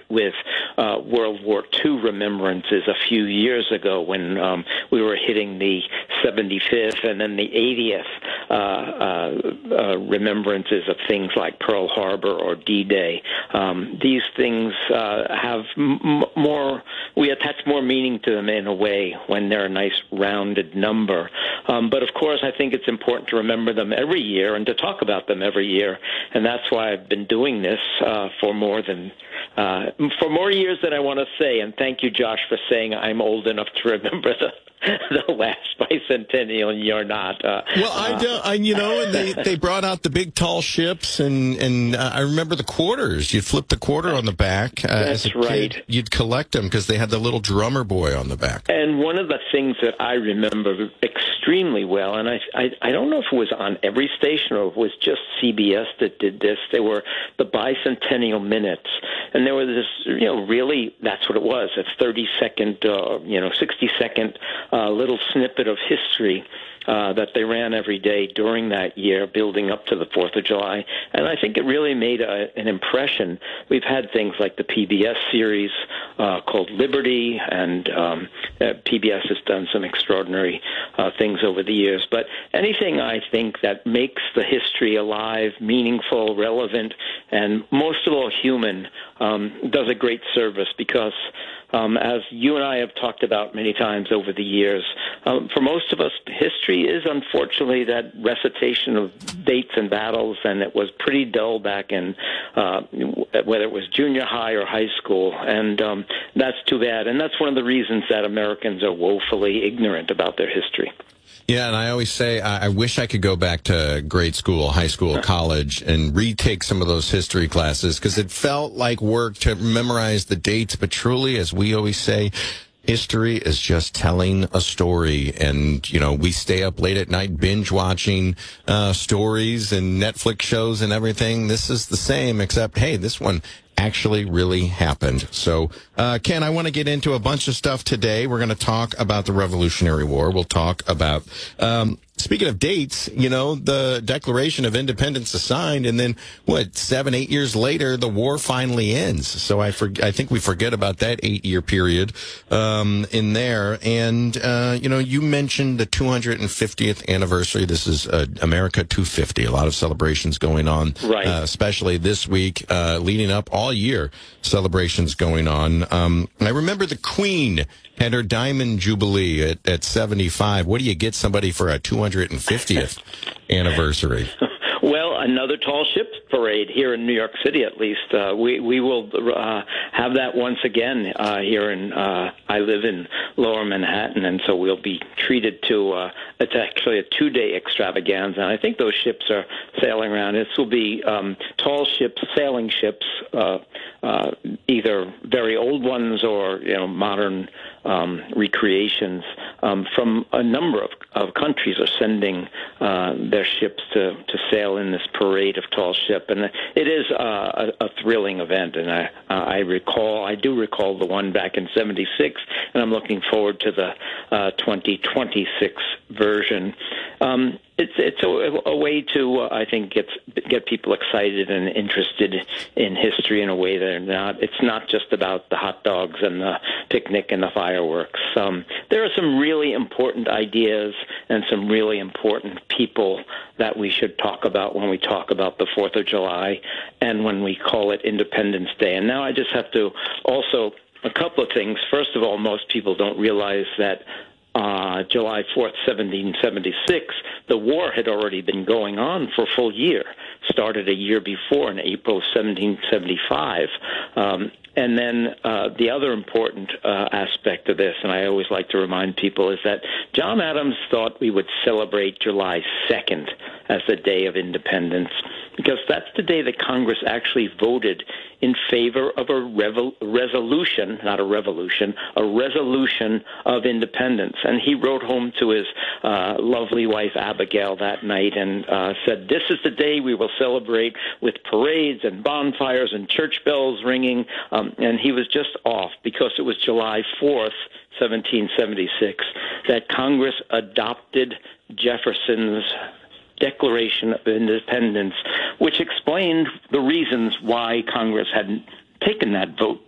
with World War II remembrances a few years ago when we were hitting the 75th and then the 80th remembrances of things like Pearl Harbor or D-Day. These things have more, we attach more meaning to them in a way when they're a nice rounded number. But of course, I think it's important to remember them every year and to talk about them every year. And that's why I've been doing this for more years than I want to say. And thank you, Josh, for saying I'm old enough to remember the last bicentennial, and you're not. Well, I don't. They brought out the big tall ships, and I remember the quarters. You'd flip the quarter on the back. That's right. Kid, you'd collect them because they had the little drummer boy on the back. And one of the things that I remember extremely well, and I don't know if it was on every station or if it was just CBS that did this. They were the bicentennial minutes, and there was this, really that's what it was, a 30-second, 60-second little snippet of history that they ran every day during that year, building up to the 4th of July. And I think it really made an impression. We've had things like the PBS series called Liberty, and PBS has done some extraordinary things over the years. But anything, I think, that makes the history alive, meaningful, relevant, and most of all human does a great service because as you and I have talked about many times over the years, for most of us, history is unfortunately that recitation of dates and battles, and it was pretty dull back in whether it was junior high or high school, and that's too bad. And that's one of the reasons that Americans are woefully ignorant about their history. Yeah, and I always say I wish I could go back to grade school, high school, college, and retake some of those history classes because it felt like work to memorize the dates. But truly, as we always say, history is just telling a story. And, we stay up late at night binge watching stories and Netflix shows and everything. This is the same, except, hey, this one actually really happened. So, Ken, I want to get into a bunch of stuff today. We're going to talk about the Revolutionary War. We'll talk about, speaking of dates, the Declaration of Independence is signed, and then, 7-8 years later, the war finally ends. So I think we forget about that 8-year period in there. And, you mentioned the 250th anniversary. This is America 250. A lot of celebrations going on, right. Especially this week, leading up all year, celebrations going on. I remember the Queen had her Diamond Jubilee at 75. What do you get somebody for a 250th anniversary? Well, another tall ships parade here in New York City, at least. We will have that once again here in. I live in Lower Manhattan, and so we'll be treated to. It's actually a 2-day extravaganza, and I think those ships are sailing around. This will be tall ships, sailing ships, either very old ones or modern recreations from a number of countries are sending their ships to sail in this parade of tall ship, and it is a thrilling event. And I do recall the one back in '76, and I'm looking forward to the 2026 version. It's a way to, I think, get people excited and interested in history in a way that it's not just about the hot dogs and the picnic and the fireworks. There are some really important ideas and some really important people that we should talk about when we talk about the 4th of July and when we call it Independence Day. And now I just have to also, a couple of things. First of all, most people don't realize that July 4th, 1776, the war had already been going on for a full year, started a year before in April 1775. And then the other important aspect of this, and I always like to remind people, is that John Adams thought we would celebrate July 2nd as the Day of Independence, because that's the day that Congress actually voted in favor of a resolution, not a revolution, a resolution of independence. And he wrote home to his lovely wife, Abigail, that night and said, "This is the day we will celebrate with parades and bonfires and church bells ringing." And he was just off because it was July 4th, 1776, that Congress adopted Jefferson's Declaration of Independence, which explained the reasons why Congress hadn't taken that vote